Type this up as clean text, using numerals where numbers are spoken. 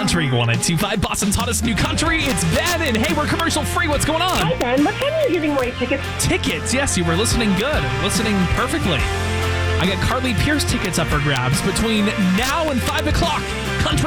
Country 102.5, Boston's hottest new country. It's Ben, and hey, we're commercial free. What's going on? Hi, Ben. What time are you giving away tickets? Tickets. Yes, you were listening good. Listening perfectly. I got Carly Pierce tickets up for grabs between now and 5 o'clock. Country